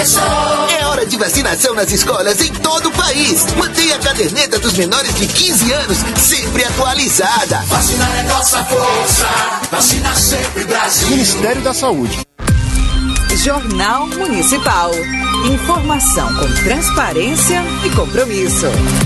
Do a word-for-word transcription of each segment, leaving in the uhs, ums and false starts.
é Sol. É hora de vacinação nas escolas em todo o país. Mantenha a caderneta dos menores de quinze anos sempre atualizada. Vacinar é nossa força. Vacina sempre Brasil. Ministério da Saúde. Jornal Municipal. Informação com transparência e compromisso.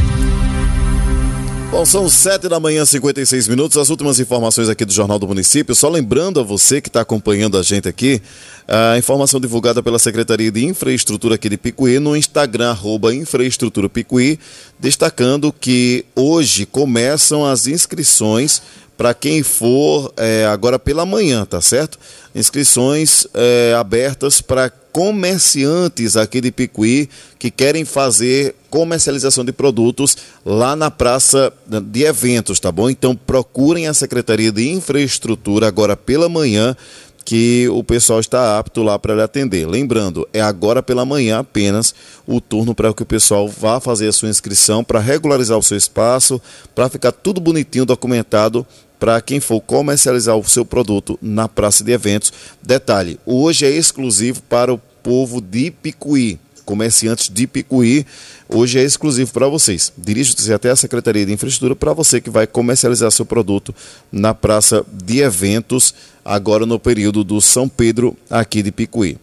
Bom, são sete da manhã, cinquenta e seis minutos. As últimas informações aqui do Jornal do Município. Só lembrando a você que está acompanhando a gente aqui, a informação divulgada pela Secretaria de Infraestrutura aqui de Picuí no Instagram, arroba Infraestrutura Picuí, destacando que hoje começam as inscrições para quem for é, agora pela manhã, tá certo? Inscrições é, abertas para comerciantes aqui de Picuí que querem fazer comercialização de produtos lá na praça de eventos, tá bom? Então procurem a Secretaria de Infraestrutura agora pela manhã, que o pessoal está apto lá para lhe atender. Lembrando, é agora pela manhã apenas o turno para que o pessoal vá fazer a sua inscrição, para regularizar o seu espaço, para ficar tudo bonitinho, documentado, para quem for comercializar o seu produto na praça de eventos. Detalhe, hoje é exclusivo para o povo de Picuí, comerciantes de Picuí, hoje é exclusivo para vocês. Dirija-se até a Secretaria de Infraestrutura para você que vai comercializar seu produto na praça de eventos, agora no período do São Pedro, aqui de Picuí.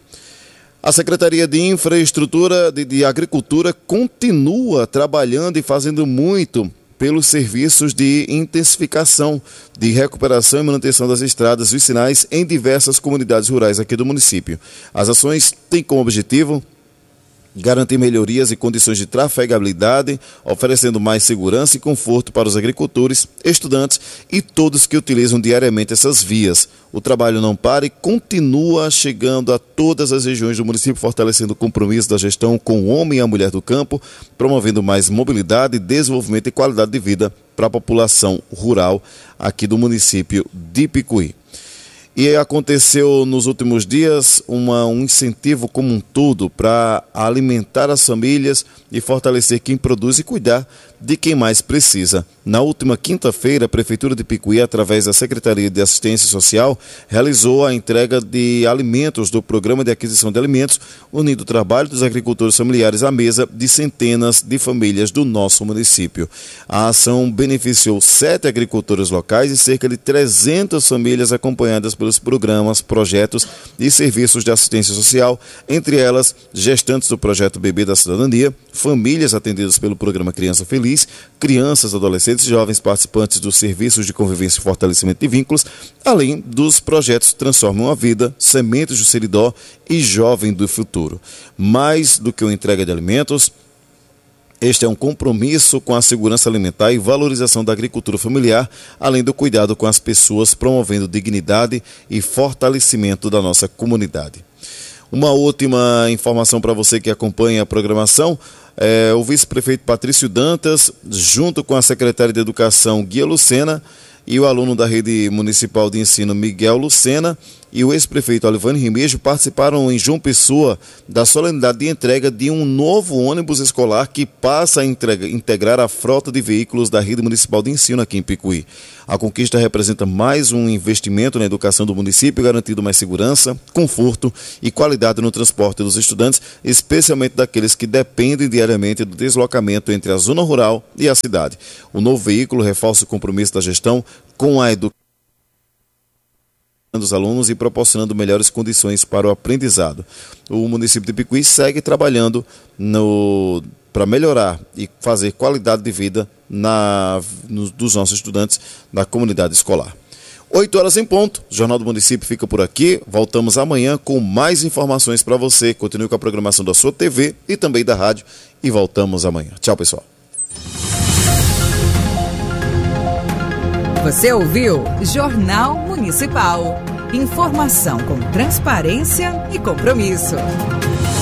A Secretaria de Infraestrutura de, de Agricultura continua trabalhando e fazendo muito pelos serviços de intensificação, de recuperação e manutenção das estradas vicinais em diversas comunidades rurais aqui do município. As ações têm como objetivo garantir melhorias e condições de trafegabilidade, oferecendo mais segurança e conforto para os agricultores, estudantes e todos que utilizam diariamente essas vias. O trabalho não para e continua chegando a todas as regiões do município, fortalecendo o compromisso da gestão com o homem e a mulher do campo, promovendo mais mobilidade, desenvolvimento e qualidade de vida para a população rural aqui do município de Picuí. E aconteceu nos últimos dias uma, um incentivo como um todo para alimentar as famílias e fortalecer quem produz e cuidar de quem mais precisa. Na última quinta-feira, a Prefeitura de Picuí, através da Secretaria de Assistência Social, realizou a entrega de alimentos do Programa de Aquisição de Alimentos, unindo o trabalho dos agricultores familiares à mesa de centenas de famílias do nosso município. A ação beneficiou sete agricultores locais e cerca de trezentas famílias acompanhadas pelos programas, projetos e serviços de assistência social, entre elas gestantes do projeto Bebê da Cidadania, famílias atendidas pelo programa Criança Feliz, crianças, adolescentes e jovens participantes dos serviços de convivência e fortalecimento de vínculos, além dos projetos Transforma uma Vida, Sementes do Seridó e Jovem do Futuro. Mais do que uma entrega de alimentos, este é um compromisso com a segurança alimentar e valorização da agricultura familiar, além do cuidado com as pessoas, promovendo dignidade e fortalecimento da nossa comunidade. Uma última informação para você que acompanha a programação. É, o vice-prefeito Patrício Dantas, junto com a secretária de Educação Guia Lucena e o aluno da Rede Municipal de Ensino Miguel Lucena e o ex-prefeito Olivane Rimejo participaram em João Pessoa da solenidade de entrega de um novo ônibus escolar que passa a entrega, integrar a frota de veículos da Rede Municipal de Ensino aqui em Picuí. A conquista representa mais um investimento na educação do município, garantindo mais segurança, conforto e qualidade no transporte dos estudantes, especialmente daqueles que dependem diariamente do deslocamento entre a zona rural e a cidade. O novo veículo reforça o compromisso da gestão com a educação dos alunos e proporcionando melhores condições para o aprendizado. O município de Picuí segue trabalhando no, para melhorar e fazer qualidade de vida na, no, dos nossos estudantes na comunidade escolar. oito horas em ponto, o Jornal do Município fica por aqui. Voltamos amanhã com mais informações para você. Continue com a programação da sua T V e também da rádio e voltamos amanhã. Tchau, pessoal. Você ouviu Jornal Municipal. Informação com transparência e compromisso.